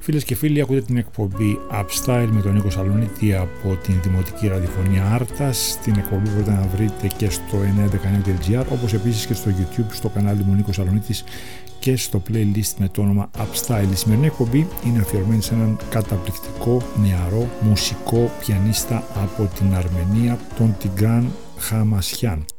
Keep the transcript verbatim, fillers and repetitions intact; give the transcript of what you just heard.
Φίλες και φίλοι, ακούτε την εκπομπή Upstyle με τον Νίκο Σαλονίτη από την Δημοτική Ραδιοφωνία Άρτας. Την εκπομπή μπορείτε να βρείτε και στο εννιά δεκαεννιά τελεία τζι άρ, όπως επίσης και στο YouTube, στο κανάλι μου Νίκο Σαλονίτης και στο playlist με το όνομα Upstyle. Η σημερινή εκπομπή είναι αφιερωμένη σε έναν καταπληκτικό νεαρό μουσικό πιανίστα από την Αρμενία, τον Τιγκράν Χαμασιάν.